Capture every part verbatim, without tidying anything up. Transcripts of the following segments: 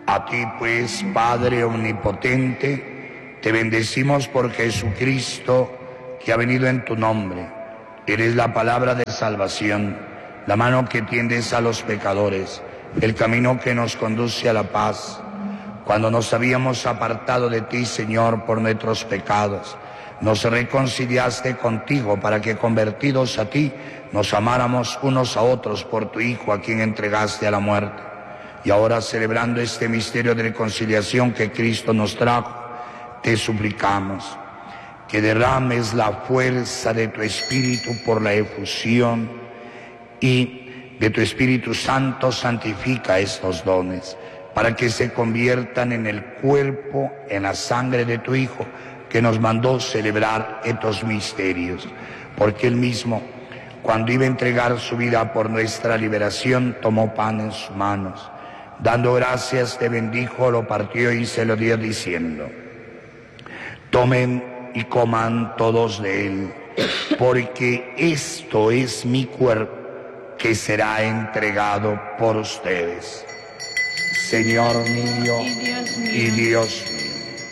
A ti pues, Padre omnipotente, te bendecimos por Jesucristo, que ha venido en tu nombre. Eres la palabra de salvación, la mano que tiendes a los pecadores, el camino que nos conduce a la paz. Cuando nos habíamos apartado de ti, Señor, por nuestros pecados, nos reconciliaste contigo para que, convertidos a ti, nos amáramos unos a otros por tu Hijo, a quien entregaste a la muerte. Y ahora, celebrando este misterio de reconciliación que Cristo nos trajo, te suplicamos que derrames la fuerza de tu Espíritu por la efusión y de tu Espíritu Santo santifica estos dones, para que se conviertan en el cuerpo, en la sangre de tu Hijo, que nos mandó celebrar estos misterios. Porque él mismo, cuando iba a entregar su vida por nuestra liberación, tomó pan en sus manos. Dando gracias, te bendijo, lo partió y se lo dio diciendo: tomen y coman todos de él, porque esto es mi cuerpo, que será entregado por ustedes. Señor mío y Dios mío.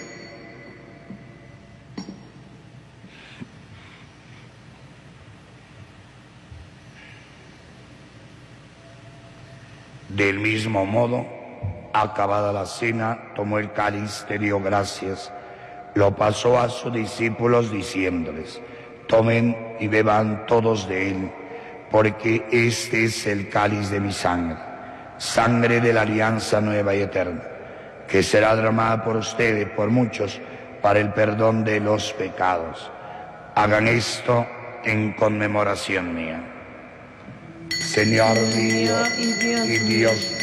Del mismo modo, acabada la cena, tomó el cáliz, te dio gracias, lo pasó a sus discípulos diciéndoles: tomen y beban todos de él, porque este es el cáliz de mi sangre, sangre de la alianza nueva y eterna, que será derramada por ustedes, por muchos, para el perdón de los pecados. Hagan esto en conmemoración mía. Señor mío y Dios mío.